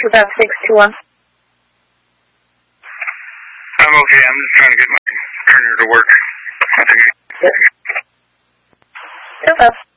about 621. I'm okay. I'm just trying to get my turner to work. No problem.